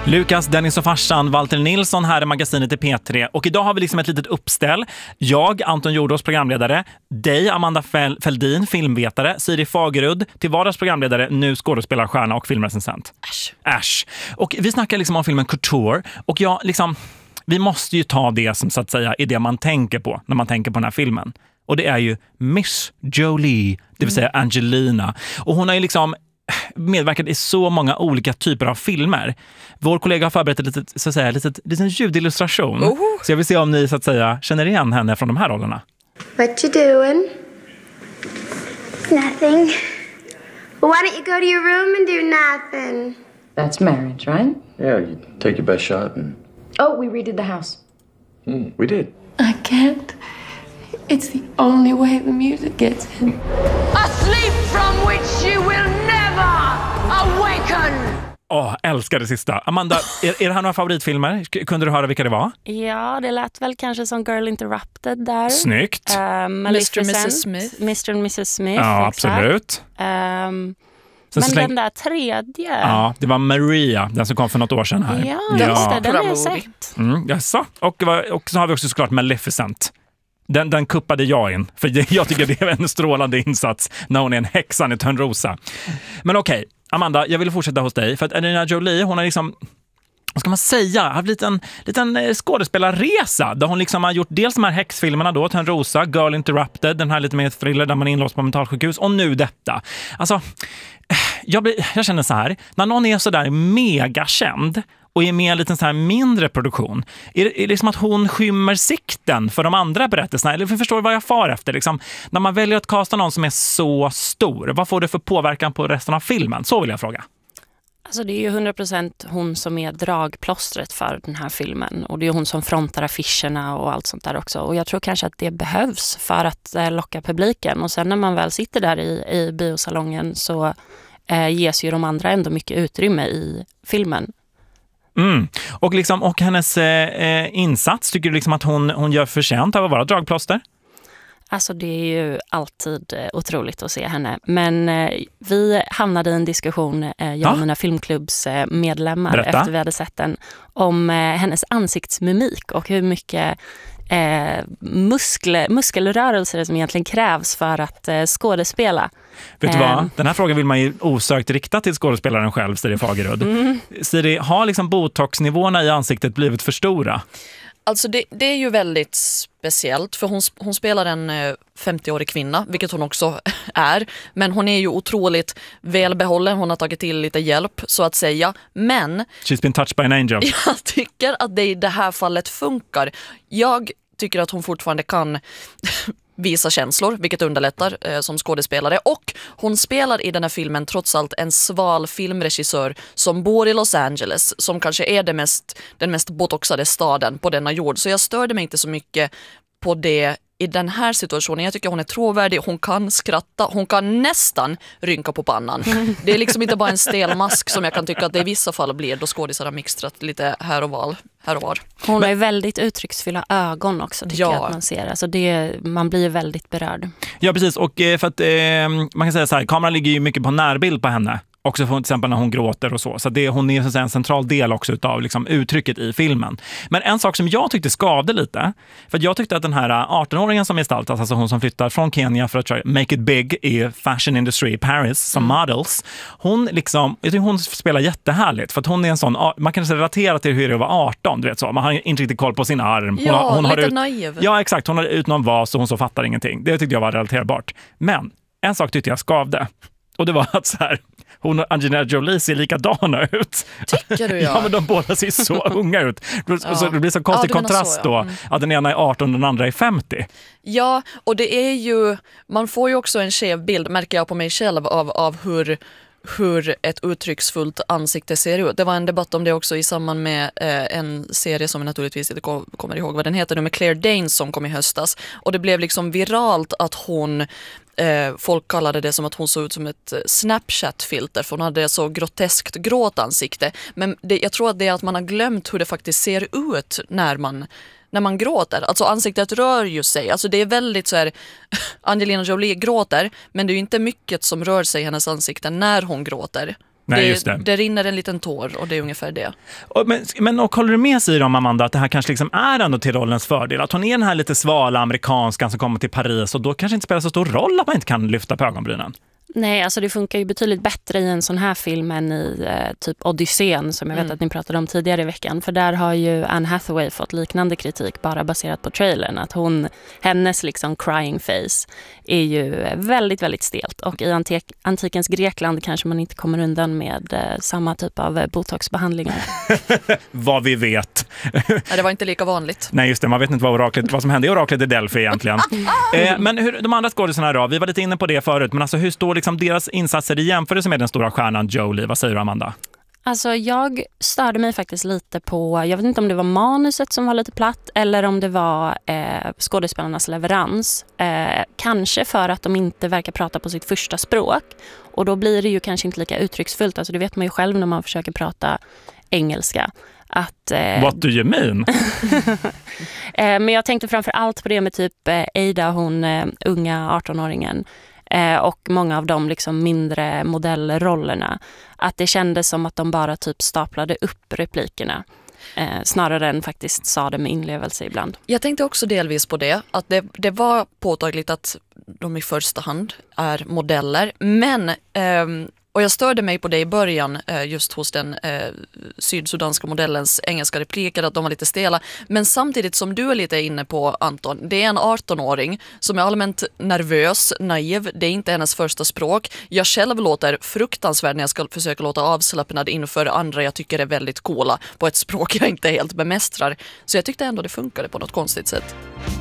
Lukas, Dennis och farsan, Walter Nilsson här i magasinet i P3. Och idag har vi liksom ett litet uppställ. Jag, Anton Jordås, programledare. Dig, Amanda Fälldin, filmvetare. Siri Fagerud, till vardags programledare, nu skådespelarstjärna och filmrecensent. Äsch. Och vi snackar liksom om filmen Couture. Och vi måste ju ta det som så att säga är det man tänker på när man tänker på den här filmen. Och det är ju Miss Jolie, det vill säga Angelina. Och hon har ju liksom medverkat i så många olika typer av filmer. Vår kollega har förberett en liten ljudillustration. Så jag vill se om ni så att säga känner igen henne från de här rollerna. What you doing? Nothing. Well, why don't you go to your room and do nothing? That's marriage, right? Yeah, you take your best shot and... Oh, we redid the house. We did. I can't. It's the only way the music gets in. A sleep from which you will never awaken! Älskar det sista. Amanda, är det här några favoritfilmer? Kunde du höra vilka det var? Ja, det lät väl kanske som Girl Interrupted där. Snyggt. Mr. och Mrs. Smith. Mr. och Mrs. Smith, ja, exakt. Absolut. Men den där tredje... Ja, det var Maria, den som kom för något år sedan här. Ja, just det, den har jag sett. Jaså. Och så har vi också såklart Maleficent. Den kuppade jag in, för jag tycker det är en strålande insats när hon är en häxan i Törnrosa. Men okej, Amanda, jag vill fortsätta hos dig, för att Angelina Jolie, hon har liksom, vad ska man säga, har blivit en liten skådespelarresa där hon liksom har gjort dels de här häxfilmerna då, Törnrosa, Girl Interrupted, den här lite mer thriller där man är inlåst på mentalsjukhus, och nu detta. Alltså, jag känner så här, när någon är så där megakänd och är med en liten så här mindre produktion, är det som att hon skymmer sikten för de andra berättelserna? Eller förstår du vad jag far efter? Liksom, när man väljer att kasta någon som är så stor, vad får det för påverkan på resten av filmen? Så vill jag fråga. Alltså det är ju 100% hon som är dragplåstret för den här filmen. Och det är hon som frontar affischerna och allt sånt där också. Och jag tror kanske att det behövs för att locka publiken. Och sen när man väl sitter där i biosalongen så ges ju de andra ändå mycket utrymme i filmen. Och hennes insats, tycker du liksom att hon gör förtjänt av att vara dragplåster? Alltså det är ju alltid otroligt att se henne. Men vi hamnade i en diskussion, jag och mina filmklubbsmedlemmar efter vi hade sett den, om hennes ansiktsmimik och hur mycket muskelrörelser som egentligen krävs för att skådespela. Vet du vad? Den här frågan vill man ju osökt rikta till skådespelaren själv, Siri Fagerud. Siri, har liksom botoxnivåerna i ansiktet blivit för stora? Alltså det är ju väldigt speciellt, för hon spelar en 50-årig kvinna, vilket hon också är. Men hon är ju otroligt välbehållen, hon har tagit till lite hjälp så att säga. Men she's been touched by an angel. Jag tycker att det i det här fallet funkar. Jag tycker att hon fortfarande kan visa känslor, vilket underlättar som skådespelare. Och hon spelar i den här filmen trots allt en sval filmregissör som bor i Los Angeles, som kanske är den mest botoxade staden på denna jord. Så jag störde mig inte så mycket på det i den här situationen. Jag tycker hon är trovärdig, hon kan skratta, hon kan nästan rynka på pannan. Det är liksom inte bara en stel mask som jag kan tycka att det i vissa fall blir då skådisar har mixtrat lite här och var. Hon har ju väldigt uttrycksfulla ögon också, tycker jag att man ser. Alltså man blir väldigt berörd. Ja, precis. Och för att man kan säga så här, kameran ligger ju mycket på närbild på henne. Också för till exempel när hon gråter och så. Så hon är så att säga en central del också utav liksom uttrycket i filmen. Men en sak som jag tyckte skavde lite, för att jag tyckte att den här 18-åringen som gestaltas, alltså hon som flyttar från Kenya för att make it big i fashion industry i Paris som models, hon liksom, jag tycker hon spelar jättehärligt, för att hon är en sån, man kan relatera till hur det var 18, du vet så. Man har inte riktigt koll på sin arm. Hon lite naiv. Ja, exakt. Hon har ut någon vas och hon så fattar ingenting. Det tyckte jag var relaterbart. Men en sak tyckte jag skavde. Och det var att så här, hon och Angelina Jolie ser likadana ut. Tycker du? Ja, men de båda ser så unga ut. Så det blir så konstig kontrast då, att den ena är 18 och den andra är 50. Ja, och det är ju, man får ju också en skev bild, märker jag på mig själv, av hur ett uttrycksfullt ansikte ser ut. Det var en debatt om det också i samband med en serie som jag naturligtvis inte kommer ihåg vad den heter nu, med Claire Danes som kom i höstas. Och det blev liksom viralt att folk kallade det som att hon såg ut som ett Snapchat-filter, för hon hade så groteskt gråtansikte. Men jag tror att det är att man har glömt hur det faktiskt ser ut när man gråter. Alltså ansiktet rör ju sig. Alltså det är väldigt så här, Angelina Jolie gråter, men det är ju inte mycket som rör sig i hennes ansikte när hon gråter. Nej, just det. Det rinner en liten tår och det är ungefär det. Men håller du med sig om, Amanda, att det här kanske liksom är ändå till rollens fördel? Att hon är den här lite svala amerikanskan som kommer till Paris och då kanske inte spelar så stor roll att man inte kan lyfta på ögonbrynen? Nej, alltså det funkar ju betydligt bättre i en sån här film än i typ Odysseen som jag vet att ni pratade om tidigare i veckan. För där har ju Anne Hathaway fått liknande kritik bara baserat på trailern. Att hennes liksom crying face är ju väldigt, väldigt stelt. Och i antikens Grekland kanske man inte kommer undan med samma typ av botoxbehandlingar. Vad vi vet. Nej, det var inte lika vanligt. Nej, just det. Man vet inte vad som hände i oraklet i Delphi egentligen. Men hur, de andra skådespelarna då? Vi var lite inne på det förut. Men alltså, hur står liksom deras insatser i jämförelse med den stora stjärnan Jolie? Vad säger du, Amanda? Alltså jag störde mig faktiskt lite på, jag vet inte om det var manuset som var lite platt eller om det var skådespelarnas leverans. Kanske för att de inte verkar prata på sitt första språk och då blir det ju kanske inte lika uttrycksfullt. Alltså det vet man ju själv när man försöker prata engelska. What do you mean? Men jag tänkte framför allt på det med typ Ada, hon unga 18-åringen. Och många av de liksom mindre modellrollerna. Att det kändes som att de bara typ staplade upp replikerna. Snarare än faktiskt sa det med inlevelse ibland. Jag tänkte också delvis på det. Att det var påtagligt att de i första hand är modeller. Men... Och jag störde mig på det i början just hos den sydsudanska modellens engelska repliker att de var lite stela. Men samtidigt som du är lite inne på, Anton, det är en 18-åring som är allmänt nervös, naiv. Det är inte hennes första språk. Jag själv låter fruktansvärd när jag ska försöka låta avslappnad inför andra jag tycker är väldigt coola på ett språk jag inte helt bemästrar. Så jag tyckte ändå det funkade på något konstigt sätt.